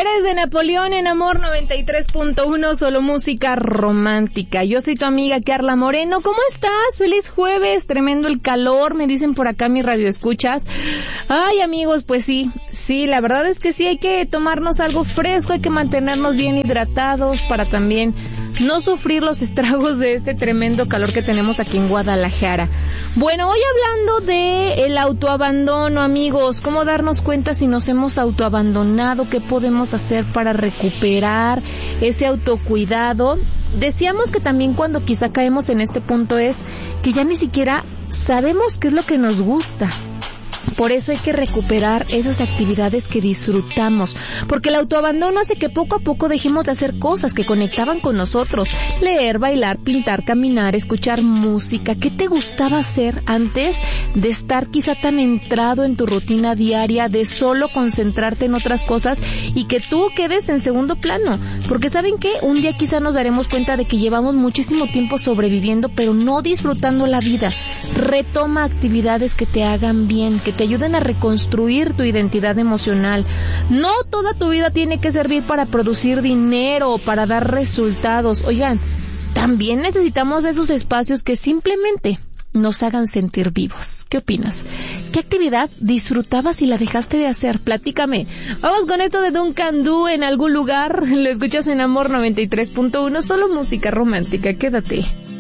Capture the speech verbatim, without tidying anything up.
Mujeres de Napoleón en Amor noventa y tres punto uno, solo música romántica. Yo soy tu amiga Carla Moreno. ¿Cómo estás? Feliz jueves, tremendo el calor, me dicen por acá mis radioescuchas. Ay, amigos, pues sí, sí, la verdad es que sí hay que tomarnos algo fresco, hay que mantenernos bien hidratados para también no sufrir los estragos de este tremendo calor que tenemos aquí en Guadalajara. Bueno, hoy hablando de el autoabandono, amigos, cómo darnos cuenta si nos hemos autoabandonado, qué podemos hacer para recuperar ese autocuidado. Decíamos que también cuando quizá caemos en este punto es que ya ni siquiera sabemos qué es lo que nos gusta. Por eso hay que recuperar esas actividades que disfrutamos, porque el autoabandono hace que poco a poco dejemos de hacer cosas que conectaban con nosotros, leer, bailar, pintar, caminar, escuchar música. ¿Qué te gustaba hacer antes de estar quizá tan entrado en tu rutina diaria, de solo concentrarte en otras cosas y que tú quedes en segundo plano? Porque ¿saben qué? Un día quizá nos daremos cuenta de que llevamos muchísimo tiempo sobreviviendo, pero no disfrutando la vida. Retoma actividades que te hagan bien, que te ayuden a reconstruir tu identidad emocional. No toda tu vida tiene que servir para producir dinero o para dar resultados. Oigan, también necesitamos esos espacios que simplemente nos hagan sentir vivos. ¿Qué opinas? ¿Qué actividad disfrutabas y la dejaste de hacer? Platícame. Vamos con esto de Duncan Du en algún lugar. Lo escuchas en Amor noventa y tres punto uno, solo música romántica. Quédate.